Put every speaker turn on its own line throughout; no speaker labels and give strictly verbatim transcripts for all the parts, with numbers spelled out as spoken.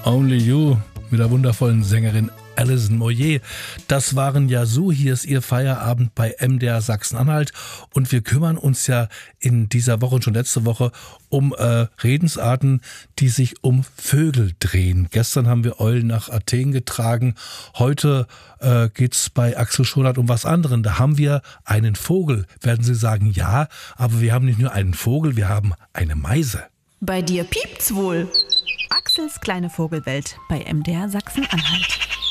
Only You mit der wundervollen Sängerin Alison Moyet. Das waren ja so, hier ist Ihr Feierabend bei M D R Sachsen-Anhalt und wir kümmern uns ja in dieser Woche und schon letzte Woche um äh, Redensarten, die sich um Vögel drehen. Gestern haben wir Eulen nach Athen getragen, heute äh, geht's bei Axel Schonert um was anderes. Da haben wir einen Vogel, werden Sie sagen, ja, aber wir haben nicht nur einen Vogel, wir haben eine Meise.
Bei dir piept's wohl.
Axels kleine Vogelwelt bei M D R Sachsen-Anhalt.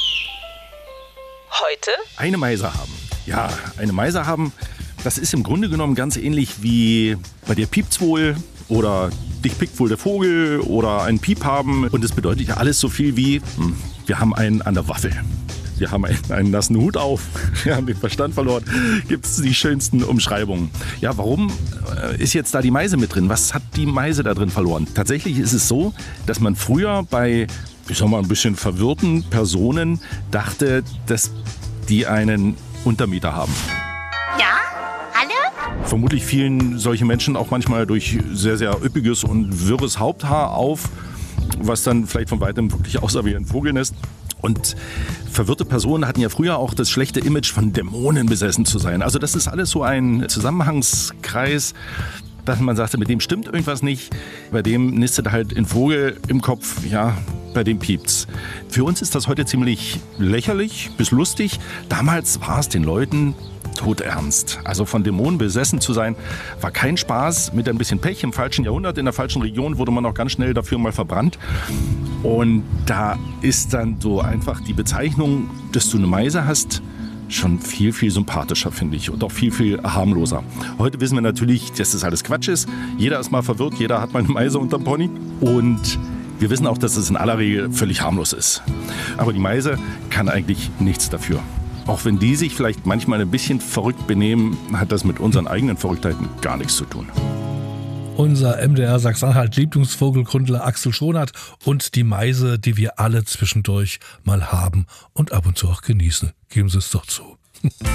Heute?
Eine Meise haben. Ja, eine Meise haben, das ist im Grunde genommen ganz ähnlich wie bei dir piept's wohl oder dich pickt wohl der Vogel oder ein Piep haben. Und es bedeutet ja alles so viel wie, hm, wir haben einen an der Waffel. Wir haben einen, einen nassen Hut auf, wir haben den Verstand verloren, gibt es die schönsten Umschreibungen. Ja, warum ist jetzt da die Meise mit drin? Was hat die Meise da drin verloren? Tatsächlich ist es so, dass man früher bei, ich sag mal, ein bisschen verwirrten Personen dachte, dass die einen Untermieter haben.
Ja? Hallo?
Vermutlich fielen solche Menschen auch manchmal durch sehr, sehr üppiges und wirres Haupthaar auf, was dann vielleicht von weitem wirklich aussah wie ein Vogelnest. Und verwirrte Personen hatten ja früher auch das schlechte Image von Dämonen besessen zu sein. Also das ist alles so ein Zusammenhangskreis, dass man sagte, mit dem stimmt irgendwas nicht. Bei dem nistet halt ein Vogel im Kopf, ja, bei dem piept's. Für uns ist das heute ziemlich lächerlich bis lustig. Damals war es den Leuten todernst. Also von Dämonen besessen zu sein, war kein Spaß. Mit ein bisschen Pech im falschen Jahrhundert, in der falschen Region wurde man auch ganz schnell dafür mal verbrannt. Und da ist dann so einfach die Bezeichnung, dass du eine Meise hast, schon viel, viel sympathischer, finde ich. Und auch viel, viel harmloser. Heute wissen wir natürlich, dass das alles Quatsch ist. Jeder ist mal verwirrt, jeder hat mal eine Meise unterm Pony. Und wir wissen auch, dass es in aller Regel völlig harmlos ist. Aber die Meise kann eigentlich nichts dafür. Auch wenn die sich vielleicht manchmal ein bisschen verrückt benehmen, hat das mit unseren eigenen Verrücktheiten gar nichts zu tun.
Unser M D R Sachsen-Anhalt Lieblingsvogelkundler Axel Schonert und die Meise, die wir alle zwischendurch mal haben und ab und zu auch genießen. Geben Sie es doch zu.